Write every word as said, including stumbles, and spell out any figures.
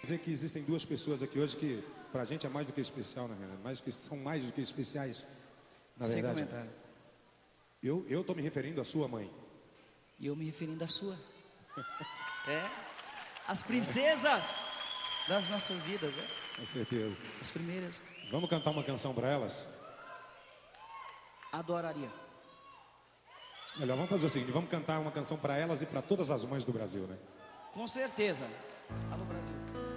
dizer que existem duas pessoas aqui hoje que pra gente é mais do que especial, na verdade, mais que são mais do que especiais, na Sem verdade. comentário. Eu eu tô me referindo à sua mãe. E eu me referindo à sua. É. As princesas das nossas vidas, né? Com certeza. As primeiras. Vamos cantar uma canção pra elas? Adoraria. Melhor, vamos fazer o seguinte, vamos cantar uma canção pra elas e pra todas as mães do Brasil, né? Com certeza. Alô, Brasil.